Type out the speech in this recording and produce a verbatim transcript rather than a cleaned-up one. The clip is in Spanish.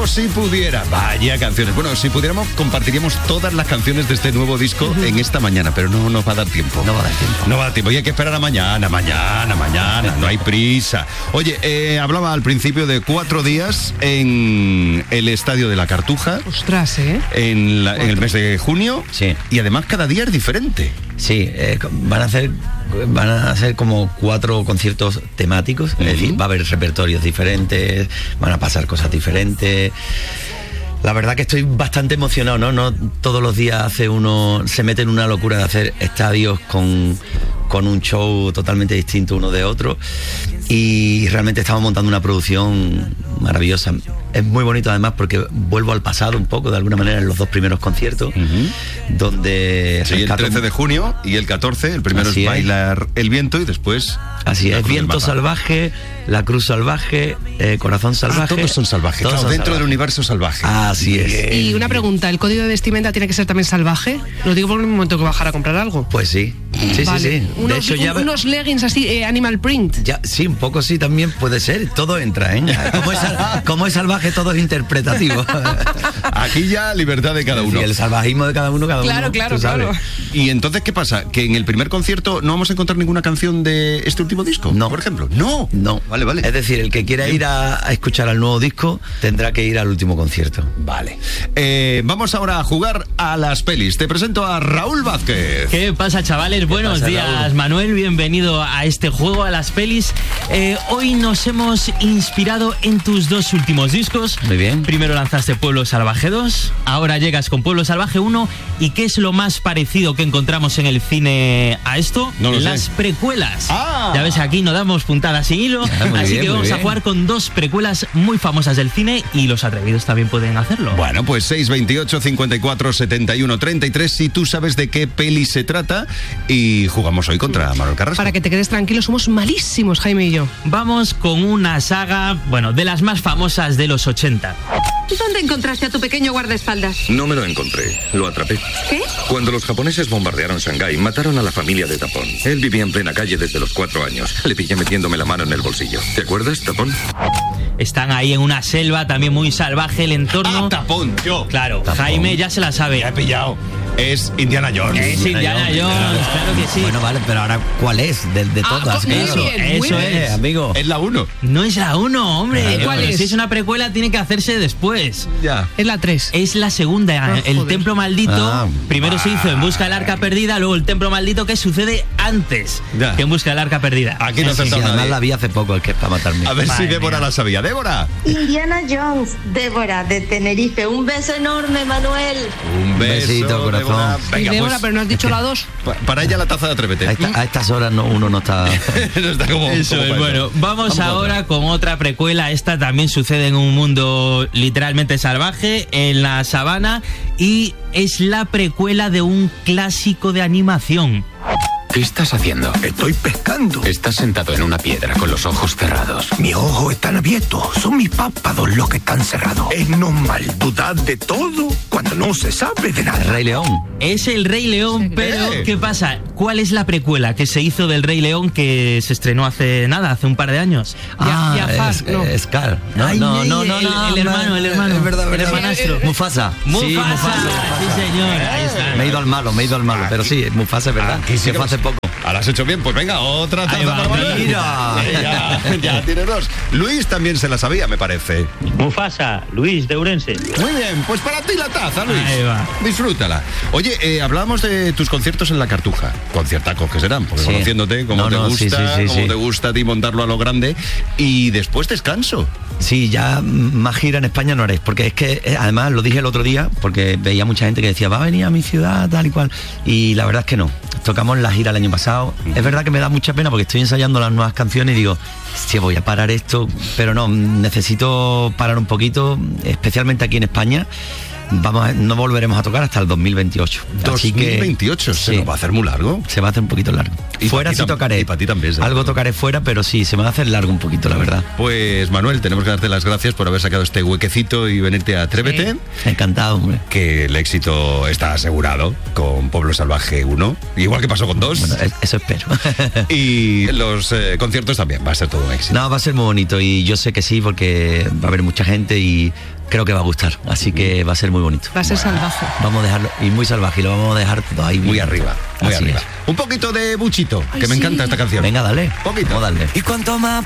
Solo si pudiera. Vaya canciones. Bueno, si pudiéramos, compartiríamos todas las canciones de este nuevo disco uh-huh. en esta mañana, pero no nos va a dar tiempo. No va a dar tiempo. No va a dar tiempo. Y hay que esperar a mañana, mañana, mañana. No hay prisa. Oye, eh, hablaba al principio de cuatro días en el Estadio de la Cartuja. Ostras, ¿eh? En, la, en el mes de junio. Sí. Y además cada día es diferente. Sí, eh, van a hacer van a hacer como cuatro conciertos temáticos, uh-huh. es decir, va a haber repertorios diferentes, van a pasar cosas diferentes. La verdad que estoy bastante emocionado, ¿no? No todos los días hace uno, se mete en una locura de hacer estadios con, con un show totalmente distinto uno de otro, y realmente estamos montando una producción maravillosa. Es muy bonito además porque vuelvo al pasado un poco, de alguna manera, en los dos primeros conciertos, uh-huh. donde... Sí, el trece de junio y el catorce, el primero es Bailar el Viento y después... Así es, Viento Salvaje, La Cruz Salvaje, eh, Corazón Salvaje... Ah, todos son salvajes, todos claro, son dentro salvajes. Del universo salvaje. Así es. Y una pregunta, ¿el código de vestimenta tiene que ser también salvaje? Lo digo por el momento que bajar a comprar algo. Pues sí, sí, vale. sí, sí. Unos, de hecho, ya... unos leggings así, eh, animal print. Ya, sí, un poco sí también puede ser, todo entra, ¿eh? Como es, como es salvaje, todo es interpretativo. Aquí ya libertad de cada uno. Y el salvajismo de cada uno, cada claro, uno. Claro, claro, claro. Y entonces, ¿qué pasa? ¿Que en el primer concierto no vamos a encontrar ninguna canción de este último disco? No. Por ejemplo. No. No. Vale, vale. Es decir, el que quiera ir a, a escuchar al nuevo disco tendrá que ir al último concierto. Vale. Eh, vamos ahora a jugar a las pelis. Te presento a Raúl Vázquez. ¿Qué pasa, chavales? Buenos pasa, días, Raúl? Manuel. Bienvenido a este juego, a las pelis. Eh, hoy nos hemos inspirado en tus dos últimos discos. Muy bien. Primero lanzaste Pueblo Salvaje dos, ahora llegas con Pueblo Salvaje uno. ¿Y qué es lo más parecido que encontramos en el cine a esto? No lo Las sé. precuelas. Ah. Ya ves, aquí no damos puntadas sin hilo, Ya, así bien, que vamos bien. a jugar con dos precuelas muy famosas del cine, y los atrevidos también pueden hacerlo. Bueno, pues seis veintiocho, cincuenta y cuatro, setenta y uno, treinta y tres si tú sabes de qué peli se trata, y jugamos hoy contra Manuel Carrasco. Para que te quedes tranquilo, somos malísimos, Jaime y yo. Vamos con una saga, bueno, de las más famosas de los ochenta. ¿Dónde encontraste a tu pequeño guardaespaldas? No me lo encontré, lo atrapé. ¿Qué? Cuando los japoneses bombardearon Shanghái, mataron a la familia de Tapón. Él vivía en plena calle desde los cuatro años. Le pillé metiéndome la mano en el bolsillo. ¿Te acuerdas, Tapón? Están ahí en una selva, también muy salvaje el entorno. ¡Ah, Tapón! Yo. Claro, Tapón. Jaime ya se la sabe. Me he pillado. Es Indiana Jones. Es Indiana Jones, claro que sí. Bueno, vale, pero ahora, ¿cuál es? De, de Ah, todas, muy claro. bien, muy Eso bien. es. Eh, amigo. Es la uno. No es la uno, hombre. Claro. ¿Cuál Pero es? Si es una precuela, tiene que hacerse después. Ya. Es la tres. Es la segunda, Ah, el joder. Templo Maldito. Ah, primero se hizo En Busca del Arca Perdida, luego el Templo Maldito, que sucede antes Ya. que En Busca del Arca Perdida. Aquí no ha Sí, sí, acertado además nadie. la vi hace poco, el que es para matarme. A ver Madre si Débora mía. la sabía. ¡Débora! Indiana Jones, Débora de Tenerife. Un beso enorme, Manuel. Un beso, besito, corazón. Débora. Y Venga, Débora, pues, pero no has dicho la dos. pa- para ella la taza de Atrévete. A, esta- a estas horas no, uno no está... No está como, Eso como es, para bueno, eso. vamos, Vamos a ahora otra. con otra precuela. Esta también sucede en un mundo literalmente salvaje, en la sabana, y es la precuela de un clásico de animación. ¿Qué estás haciendo? Estoy pescando. Estás sentado en una piedra con los ojos cerrados. Mis ojos están abiertos. Son mis párpados los que están cerrados. Es normal dudar de todo cuando no se sabe de nada. Rey León. Es el Rey León, pero ¿Qué? ¿qué pasa? ¿Cuál es la precuela que se hizo del Rey León, que se estrenó hace nada, hace un par de años? Ah, Jafar, es, no. es Scar. No, Ay, no, el- no, no, el- no, el hermano, el hermano. Es verdad, El verdad. hermanastro. Mufasa. Mufasa, Sí, Mufasa. sí, señor, ahí está. Me he ido al malo, me he ido al malo. Pero sí, Mufasa es verdad. Aquí sí que que fue nos- hace poco. Ahora has hecho bien, pues venga, otra taza Ahí va, para Manuel. mira. Ya, ya tiene dos. Luis también se la sabía, me parece. Mufasa, Luis de Urense. Muy bien, pues para ti la taza, Luis. Ahí va. Disfrútala. Oye, eh, hablábamos de tus conciertos en la Cartuja. Conciertacos que serán, porque Sí. conociéndote, como No, te no, sí, gusta, sí, sí, como sí. te gusta a ti montarlo a lo grande. Y después descanso. Sí, ya más gira en España no haréis, porque es que, eh, además, lo dije el otro día, porque veía mucha gente que decía, va a venir a mi ciudad, tal y cual, y la verdad es que no. Tocamos la gira el año pasado. Es verdad que me da mucha pena porque estoy ensayando las nuevas canciones y digo, si voy a parar esto, pero no, necesito parar un poquito, especialmente aquí en España. Vamos a- no volveremos a tocar hasta el dos mil veintiocho. Así que- dos mil veintiocho, se sí. nos va a hacer muy largo. Se va a hacer un poquito largo. Y Fuera pa' ti sí tam- tocaré. y pa' ti también, seguro. Algo tocaré fuera, pero sí, se me va a hacer largo un poquito, la verdad. Pues Manuel, tenemos que darte las gracias por haber sacado este huequecito y venirte a Atrévete. Sí. Encantado, hombre. Que el éxito está asegurado con Pueblo Salvaje uno, igual que pasó con dos. Bueno, es- eso espero. Y los eh, conciertos también, va a ser todo un éxito. No, va a ser muy bonito y yo sé que sí, porque va a haber mucha gente y creo que va a gustar, así que va a ser muy bonito. Va a ser salvaje. Vamos a dejarlo, y muy salvaje, y lo vamos a dejar todo ahí. Muy bien. arriba, muy Así arriba. es. Un poquito de Buchito, Ay, que me sí. encanta esta canción. Venga, dale. Poquito. Vamos a darle. Y cuanto más